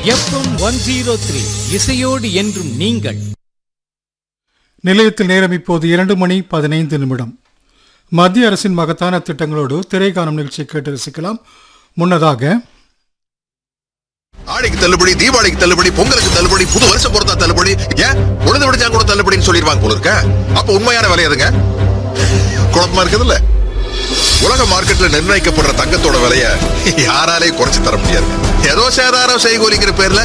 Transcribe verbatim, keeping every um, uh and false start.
FM one zero three இசையோடு என்றும் நீங்கள். நிலையத்தில் நேரம் இப்போது இரண்டு மணி பதினைந்து நிமிடம். மத்திய அரசின் மகத்தான திட்டங்களோடு திரைக்காணும் நிகழ்ச்சியை கேட்டு ரசிக்கலாம். முன்னதாக ஆடிக்கு தள்ளுபடி, தீபாவளிக்கு தள்ளுபடி, பொங்கலுக்கு தள்ளுபடி, புது வருஷம் பொறுத்தா தள்ளுபடி, ஏன் உழுது விடுச்சா கூட தள்ளுபடின்னு சொல்லிடுவாங்க போல இருக்க. அப்ப உண்மையான விலை எதுங்க? குழப்பமா இருக்குதுல்ல. உலக மார்க்கெட்ல நிர்ணயிக்கப்படுற தங்கத்தோட விலைய யாராலையும் குறைச்சு தர முடியாது. ஏதோ சேதாரம் செய்கூலிங்கிற பேர்ல